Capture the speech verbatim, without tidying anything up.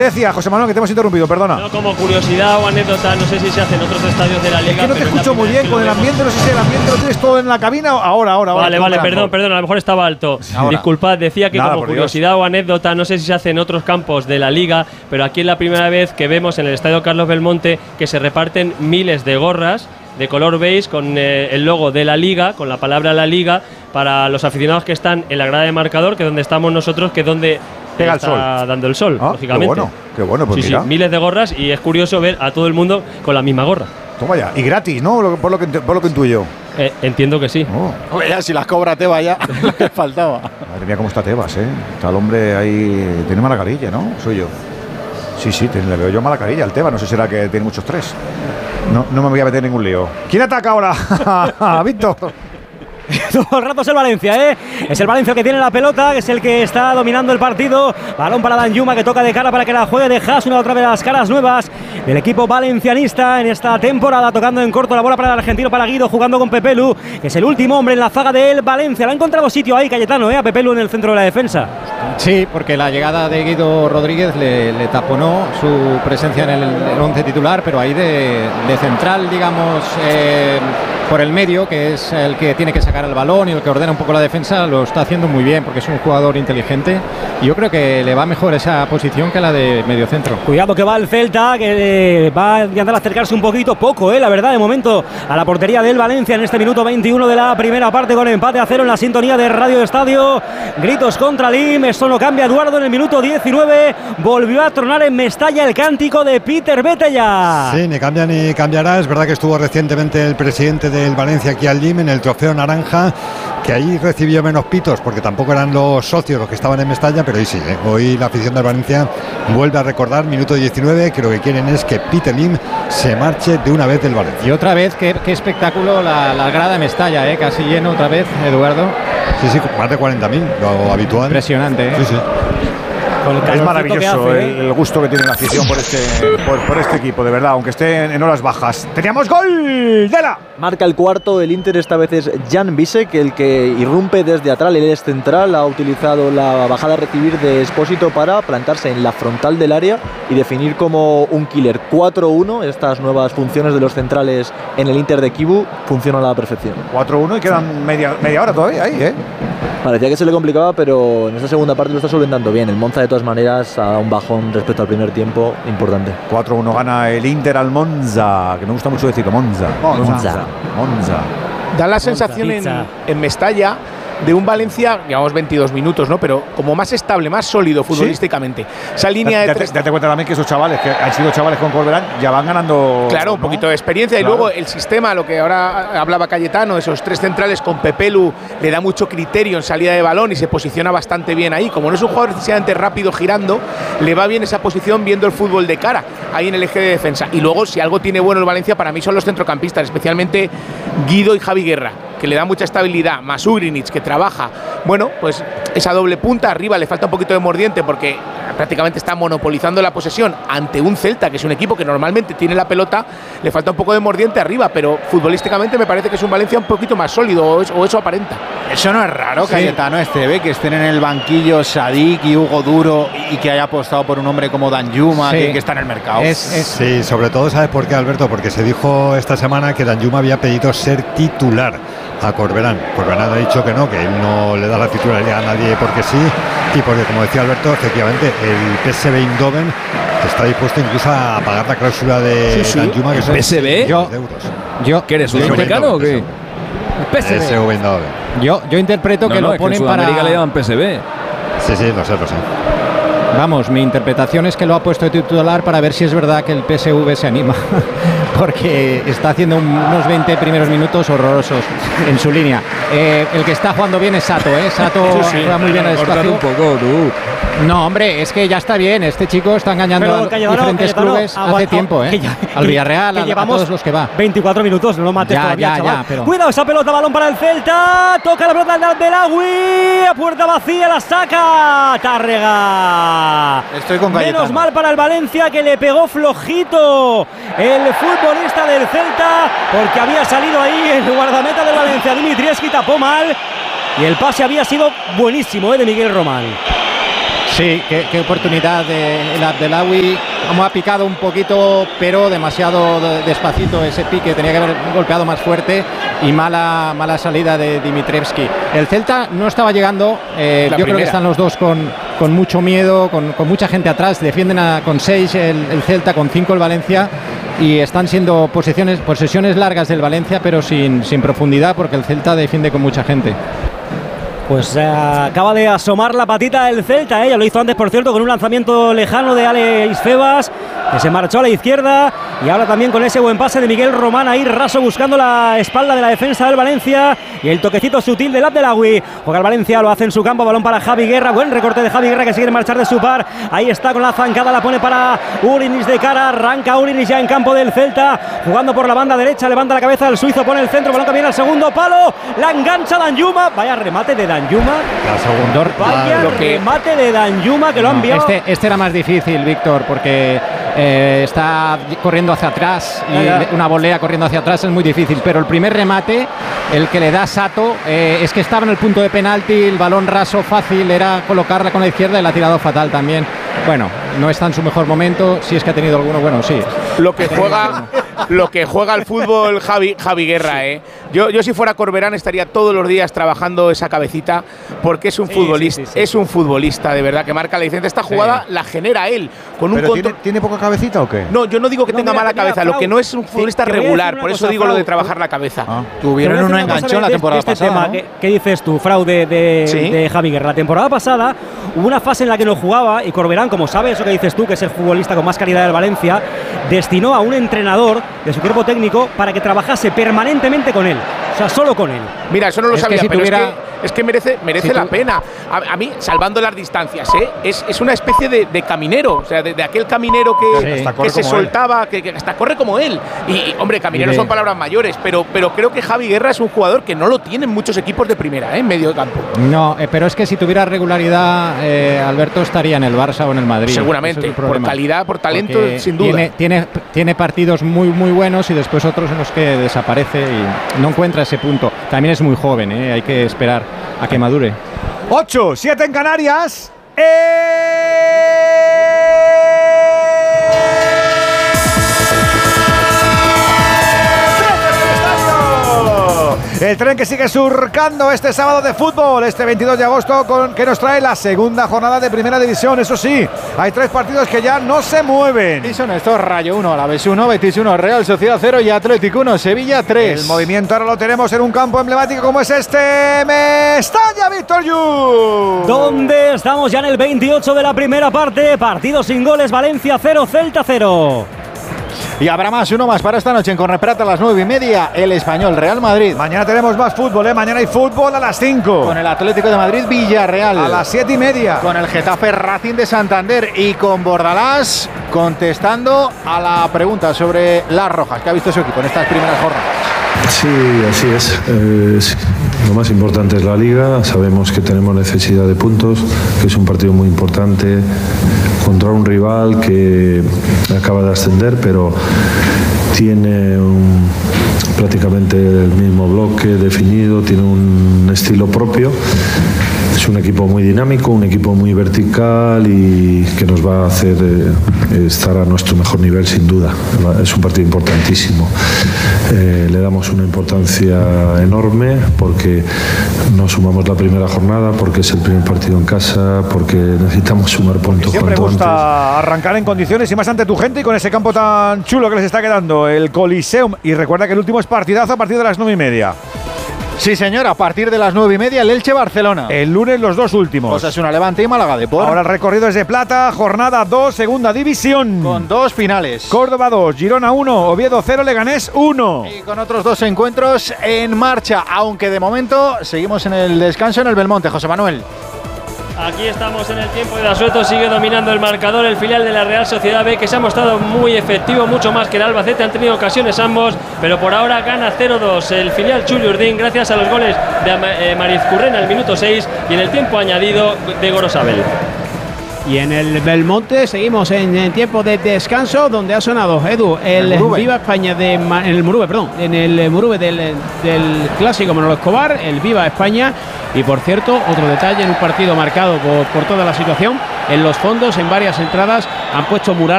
Decía José Manuel que te hemos interrumpido, perdona. No, como curiosidad o anécdota, no sé si se hace en otros estadios de la Liga. Es que no te escucho muy bien con el ambiente, no sé si el ambiente lo tienes todo en la cabina. Ahora, ahora, ahora. Vale, vale, perdón, perdón, a lo mejor estaba alto. Ahora. Disculpad, decía que Nada, como curiosidad Dios. o anécdota, no sé si se hace en otros campos de la Liga, pero aquí es la primera vez que vemos en el estadio Carlos Belmonte que se reparten miles de gorras de color beige con eh, el logo de la Liga, con la palabra la Liga, para los aficionados que están en la grada de marcador, que es donde estamos nosotros, que es donde pega está el sol. dando el sol, ah, lógicamente. Qué bueno, qué bueno, pues sí, mira. sí, miles de gorras y es curioso ver a todo el mundo con la misma gorra. Toma ya, y gratis, ¿no? Por lo que, por lo que intuyo. Eh, entiendo que sí. Oh. Oye, ya, si las cobra Tebas ya, lo que faltaba. Madre mía, cómo está Tebas, ¿eh? Está el hombre ahí, tiene mala carilla, ¿no? Soy yo. Sí, sí, le veo yo mala carilla al Tebas, no sé si será que tiene mucho estrés. No, no me voy a meter en ningún lío. ¿Quién ataca ahora? Víctor. Todo el rato es el Valencia, ¿eh? Es el Valencia el que tiene la pelota, que es el que está dominando el partido. Balón para Danjuma, que toca de cara para que la juegue de Haas, una otra vez las caras nuevas del equipo valencianista en esta temporada, tocando en corto la bola para el argentino, para Guido, jugando con Pepelu, que es el último hombre en la zaga del Valencia. Le ha encontrado sitio ahí, Cayetano, ¿eh? A Pepelu en el centro de la defensa. Sí, porque la llegada de Guido Rodríguez le, le taponó su presencia en el, el once titular, pero ahí de, de central, digamos, eh, por el medio, que es el que tiene que sacar el balón y el que ordena un poco la defensa, lo está haciendo muy bien porque es un jugador inteligente y yo creo que le va mejor esa posición que la de mediocentro. Cuidado que va el Celta, que va a intentar acercarse un poquito, poco, eh, la verdad, de momento, a la portería del Valencia en este minuto veintiuno de la primera parte, con empate a cero en la sintonía de Radio Estadio. Gritos contra Lim, esto no cambia. Eduardo en el minuto diecinueve volvió a tronar en Mestalla el cántico de Peter Betella. Sí, ni cambia ni cambiará. Es verdad que estuvo recientemente el presidente del Valencia aquí al Lim en el trofeo naranja, que ahí recibió menos pitos porque tampoco eran los socios los que estaban en Mestalla, pero hoy sí, ¿eh? Hoy la afición del Valencia vuelve a recordar, minuto diecinueve, que lo que quieren es que Peter Lim se marche de una vez del Valencia. Y otra vez, qué, qué espectáculo la, la grada de Mestalla, ¿eh? Casi lleno otra vez, Eduardo. Sí, sí, más de cuarenta mil, lo habitual. Impresionante, ¿eh? Sí, sí. Es maravilloso hace, el, el gusto que tiene la afición por este, por, por este equipo, de verdad, aunque esté en, en horas bajas. ¡Teníamos gol! ¡Dela! Marca el cuarto del Inter, esta vez es Jan Bisek, el que irrumpe desde atrás, él es central, ha utilizado la bajada a recibir de Espósito para plantarse en la frontal del área y definir como un killer. Cuatro uno, estas nuevas funciones de los centrales en el Inter de Kivu funcionan a la perfección. Cuatro uno y quedan media, media hora todavía ahí, ¿eh? Parecía que se le complicaba, pero en esta segunda parte lo está solventando bien. El Monza, de todas maneras, ha dado un bajón respecto al primer tiempo importante. cuatro uno gana el Inter al Monza, que me gusta mucho decirlo, Monza. Monza. Monza. Monza. Da la sensación en, en Mestalla de un Valencia, llevamos veintidós minutos, ¿no? Pero como más estable, más sólido futbolísticamente. ¿Sí? Esa línea date, de tres... date cuenta también que esos chavales, que han sido chavales con Corberán, ya van ganando... Claro, un ¿no? poquito de experiencia. Claro. Y luego el sistema, lo que ahora hablaba Cayetano, esos tres centrales con Pepelu, le da mucho criterio en salida de balón y se posiciona bastante bien ahí. Como no es un jugador excesivamente rápido girando, le va bien esa posición viendo el fútbol de cara, ahí en el eje de defensa. Y luego, si algo tiene bueno el Valencia, para mí son los centrocampistas, especialmente Guido y Javi Guerra, que le da mucha estabilidad, más Ugrinic, que trabaja. Bueno, pues esa doble punta arriba le falta un poquito de mordiente porque prácticamente está monopolizando la posesión ante un Celta, que es un equipo que normalmente tiene la pelota, le falta un poco de mordiente arriba, pero futbolísticamente me parece que es un Valencia un poquito más sólido, o eso, o eso aparenta. Eso no es raro, sí. Cayetano Esteve, que estén en el banquillo Sadik y Hugo Duro y que haya apostado por un hombre como Danjuma, sí. que, que está en el mercado. Es, es. Sí, sobre todo, ¿sabes por qué, Alberto? Porque se dijo esta semana que Danjuma había pedido ser titular a Corberán. Corberán ha dicho que no, que él no le da la titularidad a nadie porque sí, y porque, como decía Alberto, efectivamente el P S V Eindhoven está dispuesto incluso a pagar la cláusula de sí, sí. Danjuma, que son P S V yo, de euros. Yo, ¿qué eres, un mexicano o qué? P S V Eindhoven. Yo, yo interpreto no, que no, lo es ponen que en para... Sudamérica le llaman P S V. Sí, sí, lo sé, lo sé. Vamos, mi interpretación es que lo ha puesto de titular para ver si es verdad que el P S V se anima, porque está haciendo unos veinte primeros minutos horrorosos en su línea. Eh, el que está jugando bien es Sato, ¿eh? Sato sí, sí, juega muy bien al espacio. Un poco, tú. No, hombre, es que ya está bien. Este chico está engañando Pero, a Cayetano, diferentes Cayetano, clubes aguanta, hace tiempo, ¿eh? ya, al Villarreal, que a, llevamos a todos los que va. veinticuatro minutos, no lo mates ya, todavía, ya, chaval. Ya, pero... Cuidado esa pelota, balón para el Celta. Toca la pelota del Belagui. A puerta vacía, la saca Tárrega. Estoy con Cayetano. Menos mal para el Valencia, que le pegó flojito el futbolista del Celta, porque había salido ahí el guardameta del Valencia, Dimitrievski, tapó mal y el pase había sido buenísimo, ¿eh? De Miguel Román. Sí, qué, qué oportunidad de el Abdelawi. Como ha picado un poquito, pero demasiado despacito ese pique, tenía que haber golpeado más fuerte y mala, mala salida de Dimitrievski. El Celta no estaba llegando, eh, yo primera. creo que están los dos con, con mucho miedo, con, con mucha gente atrás, defienden a, con seis el, el Celta, con cinco el Valencia. Y están siendo posiciones, posesiones largas del Valencia, pero sin, sin profundidad, porque el Celta defiende con mucha gente. Pues eh, acaba de asomar la patita del Celta, ¿eh? Ya lo hizo antes, por cierto, con un lanzamiento lejano de Alex Febas, que se marchó a la izquierda, y ahora también con ese buen pase de Miguel Román ahí raso buscando la espalda de la defensa del Valencia, y el toquecito sutil del Abdelawi. Juega el Valencia, lo hace en su campo, balón para Javi Guerra, buen recorte de Javi Guerra que sigue marchar de su par, ahí está con la zancada, la pone para Urinis de cara, arranca Urinis ya en campo del Celta, jugando por la banda derecha, levanta la cabeza del suizo, pone el centro, balón que viene al segundo palo, la engancha Danjuma, vaya remate de Danjuma. La segunda, vaya lo que, remate de Danjuma que lo no, ha enviado. Este, este era más difícil, Víctor, porque eh, está corriendo hacia atrás y ya, ya. una volea corriendo hacia atrás es muy difícil. Pero el primer remate, el que le da Sato, eh, es que estaba en el punto de penalti, el balón raso fácil, era colocarla con la izquierda y la ha tirado fatal también. Bueno, no está en su mejor momento, si es que ha tenido alguno, bueno, sí. Lo que juega, lo que juega el fútbol Javi, Javi Guerra, ¿eh? Yo, yo si fuera Corberán estaría todos los días trabajando esa cabecita, porque es un sí, futbolista, sí, sí, sí. es un futbolista de verdad que marca la diferencia. Esta jugada sí. la genera él con un ¿Pero tiene, ¿tiene poca cabecita o qué? No, yo no digo que no, tenga mira, mala cabeza, lo que no es un futbolista sí, regular, por eso cosa, digo Frau, lo de trabajar la cabeza. Ah. Tuvieron una enganchón la temporada este pasada. Tema, ¿no? ¿qué, ¿Qué dices tú, Frau, de, de, ¿Sí? de Javi Guerra? La temporada pasada hubo una fase en la que no jugaba y Corberán, como sabe eso que dices tú, que es el futbolista con más calidad del Valencia, destinó a un entrenador de su cuerpo técnico para que trabajase permanentemente con él. O sea, solo con él. Mira, eso no lo es sabía, que si pero tuviera... es que, es que merece, merece si la tu... pena. A, a mí, salvando las distancias, ¿eh? es, es una especie de, de caminero, o sea, de, de aquel caminero que, sí. que se soltaba, que, que hasta corre como él. Y, y hombre, caminero son palabras mayores, pero, pero creo que Javi Guerra es un jugador que no lo tienen muchos equipos de primera, ¿eh? en medio de campo. No, eh, pero es que si tuviera regularidad, eh, Alberto estaría en el Barça o en el Madrid. Seguramente, es por calidad, por talento, porque sin duda. Tiene, tiene, tiene partidos muy, muy buenos y después otros en los que desaparece y no encuentra ese punto. También es muy joven, ¿eh? Hay que esperar a que madure. ocho, siete en Canarias. ¡Eh! El tren que sigue surcando este sábado de fútbol, este veintidós de agosto, con, que nos trae la segunda jornada de Primera División. Eso sí, hay tres partidos que ya no se mueven. Y son estos: Rayo uno, Alavés uno, Betis uno, Real Sociedad cero y Atlético uno, Sevilla tres. El movimiento ahora lo tenemos en un campo emblemático como es este Mestalla, Víctor Yu. Donde estamos ya en el veintiocho de la primera parte, partido sin goles, Valencia cero, Celta cero. Y habrá más, uno más para esta noche en Correprata a las nueve y media, el Español Real Madrid. Mañana tenemos más fútbol, ¿eh? Mañana hay fútbol a las cinco. Con el Atlético de Madrid Villarreal. A las siete y media. Con el Getafe Racing de Santander y con Bordalás contestando a la pregunta sobre las rojas que ha visto su equipo en estas primeras jornadas. Sí, así es. Eh, sí. Lo más importante es la Liga. Sabemos que tenemos necesidad de puntos, que es un partido muy importante contra un rival que acaba de ascender, pero tiene un, prácticamente el mismo bloque definido, tiene un estilo propio. Es un equipo muy dinámico, un equipo muy vertical y que nos va a hacer eh, estar a nuestro mejor nivel sin duda. Es un partido importantísimo. Eh, le damos una importancia enorme porque nos sumamos la primera jornada, porque es el primer partido en casa, porque necesitamos sumar puntos. Siempre gusta arrancar en condiciones y más ante tu gente y con ese campo tan chulo que les está quedando, el Coliseum. Y recuerda que el último es partidazo a partir de las nueve y media. Sí, señor, a partir de las nueve y media el Elche-Barcelona. El lunes los dos últimos. Osasuna Levante y Málaga Depor. Ahora el recorrido es de plata, jornada dos, segunda división. Con dos finales. Córdoba dos, Girona uno, Oviedo cero, Leganés uno. Y con otros dos encuentros en marcha, aunque de momento seguimos en el descanso en el Belmonte. José Manuel. Aquí estamos en el tiempo de asueto, sigue dominando el marcador el filial de la Real Sociedad B, que se ha mostrado muy efectivo, mucho más que el Albacete, han tenido ocasiones ambos, pero por ahora gana cero dos el filial Chuli Urdín gracias a los goles de Marizcurrena al minuto seis y en el tiempo añadido de Gorosabel. Y en el Belmonte seguimos en, en tiempo de descanso, donde ha sonado, Edu, el, el Viva España de en el Murube, perdón, en el Murube del, del clásico Manolo Escobar, el Viva España. Y por cierto, otro detalle en un partido marcado por, por toda la situación, en los fondos, en varias entradas, han puesto murales